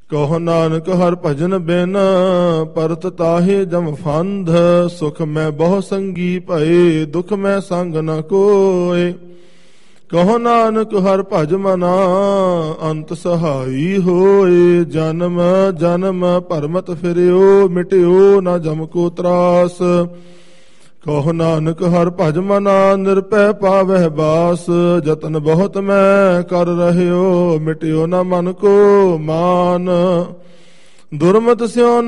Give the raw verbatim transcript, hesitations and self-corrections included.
ਕਹੋ ਨਾਨਕ ਹਰਿ ਭਜਨ ਬਿਨ ਪਰਤ ਤਾਹੇ ਜਮ ਫੰਧ। ਸੁਖ ਮੈਂ ਬਹੁ ਸੰਗੀ ਭਏ ਦੁਖ ਮੈਂ ਸੰਗ ਨ ਕੋਇ। ਕਹੋ ਨਾਨਕ ਹਰਿ ਭਜ ਮਨਾ ਅੰਤ ਸਹਾਈ ਹੋਏ। ਜਨਮ ਜਨਮ ਭਰਮਤ ਫਿਰਿਓ ਮਿਟਿਓ ਨ ਜਮ ਕੋ ਤਰਾਸ। ਕਹੋ ਨਾਨਕ ਹਰਿ ਭਜ ਮਨਾ ਨਿਰਭੈ ਪਾਵਹਿ ਬਾਸ। ਜਤਨ ਬਹੁਤ ਮੈਂ ਕਰ ਰਹਿਓ ਮਿਟਿਓ ਨ ਮਨ ਕੋ ਮਾਨ। ਦੁਰਮਤਿ ਸਿਉ